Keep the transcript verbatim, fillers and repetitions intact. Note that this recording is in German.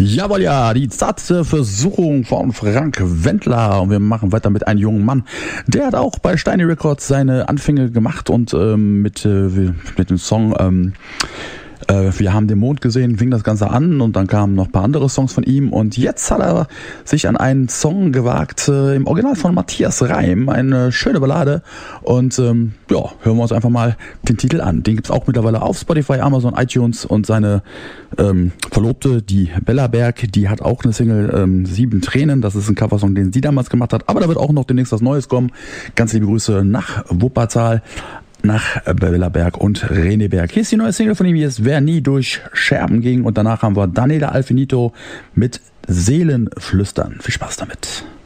Jawohl, ja, die zarte Versuchung von Frank Wendler. Und wir machen weiter mit einem jungen Mann. Der hat auch bei Steiny Records seine Anfänge gemacht und ähm, mit, äh, mit dem Song ähm, äh, Wir haben den Mond gesehen, fing das Ganze an und dann kamen noch ein paar andere Songs von ihm. Und jetzt hat er sich an einen Song gewagt, äh, im Original von Matthias Reim. Eine schöne Ballade. Und ähm, ja, hören wir uns einfach mal den Titel an. Den gibt's auch mittlerweile auf Spotify, Amazon, iTunes und seine ähm, Verlobte, die Bella Berg, die hat auch eine Single, ähm, Sieben Tränen. Das ist ein Coversong, den sie damals gemacht hat. Aber da wird auch noch demnächst was Neues kommen. Ganz liebe Grüße nach Wuppertal, nach Bella Berg und René Berg. Hier ist die neue Single von ihm, hier ist Wer nie durch Scherben ging. Und danach haben wir Daniela Alfinito mit Seelenflüstern. Viel Spaß damit.